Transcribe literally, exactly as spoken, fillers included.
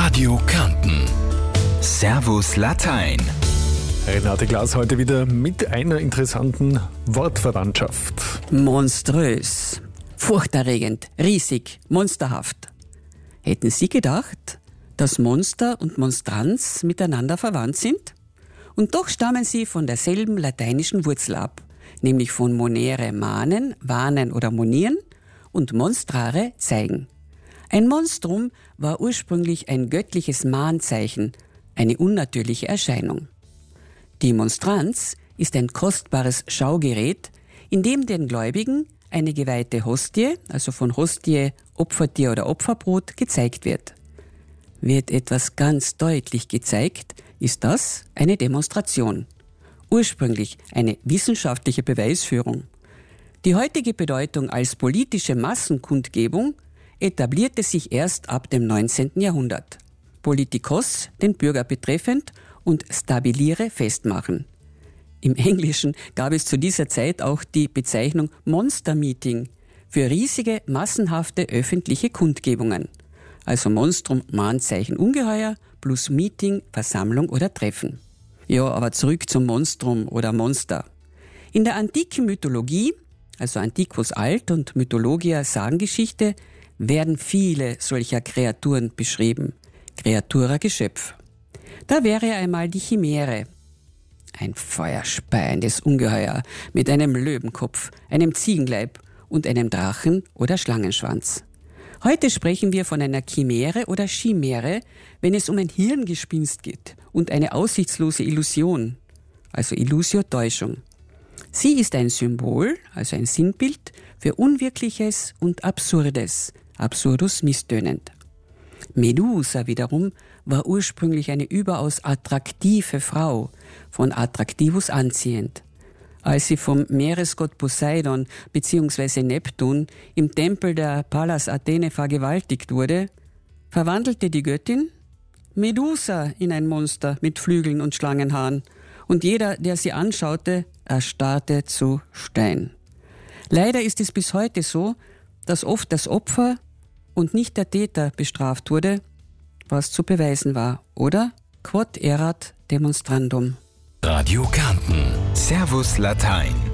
Radio Kärnten. Servus Latein. Renate Glas heute wieder mit einer interessanten Wortverwandtschaft. Monströs, furchterregend, riesig, monsterhaft. Hätten Sie gedacht, dass Monster und Monstranz miteinander verwandt sind? Und doch stammen sie von derselben lateinischen Wurzel ab, nämlich von monere mahnen, warnen oder monieren und monstrare zeigen. Ein Monstrum war ursprünglich ein göttliches Mahnzeichen, eine unnatürliche Erscheinung. Die Monstranz ist ein kostbares Schaugerät, in dem den Gläubigen eine geweihte Hostie, also von Hostie, Opfertier oder Opferbrot, gezeigt wird. Wird etwas ganz deutlich gezeigt, ist das eine Demonstration. Ursprünglich eine wissenschaftliche Beweisführung. Die heutige Bedeutung als politische Massenkundgebung etablierte sich erst ab dem neunzehnten Jahrhundert. Politikos, den Bürger betreffend, und stabiliere festmachen. Im Englischen gab es zu dieser Zeit auch die Bezeichnung Monster Meeting für riesige, massenhafte öffentliche Kundgebungen. Also Monstrum, Mahnzeichen, Ungeheuer plus Meeting, Versammlung oder Treffen. Ja, aber zurück zum Monstrum oder Monster. In der antiken Mythologie, also Antiquus alt und Mythologia Sagengeschichte, werden viele solcher Kreaturen beschrieben. Creatura Geschöpf. Da wäre einmal die Chimäre. Ein feuerspeiendes Ungeheuer mit einem Löwenkopf, einem Ziegenleib und einem Drachen- oder Schlangenschwanz. Heute sprechen wir von einer Chimäre oder Chimäre, wenn es um ein Hirngespinst geht und eine aussichtslose Illusion, also Illusio Täuschung. Sie ist ein Symbol, also ein Sinnbild für Unwirkliches und Absurdes, absurdus misstönend. Medusa wiederum war ursprünglich eine überaus attraktive Frau, von attraktivus anziehend. Als sie vom Meeresgott Poseidon bzw. Neptun im Tempel der Pallas Athene vergewaltigt wurde, verwandelte die Göttin Medusa in ein Monster mit Flügeln und Schlangenhaaren, und jeder, der sie anschaute, erstarrte zu Stein. Leider ist es bis heute so, dass oft das Opfer und nicht der Täter bestraft wurde, was zu beweisen war, oder? Quod erat demonstrandum. Radio Kärnten. Servus Latein.